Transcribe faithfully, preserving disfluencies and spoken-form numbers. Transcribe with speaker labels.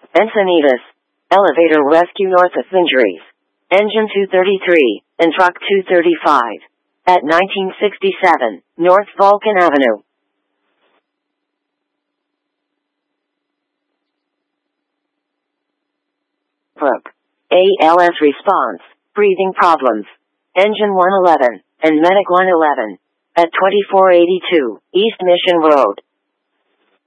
Speaker 1: Encinitas. Elevator rescue north of injuries. Engine two thirty-three, and truck two thirty-five. At nineteen sixty-seven, North Vulcan Avenue. Brook. A L S response. Breathing problems. Engine one eleven, and Medic one eleven. At twenty-four eighty-two, East Mission Road.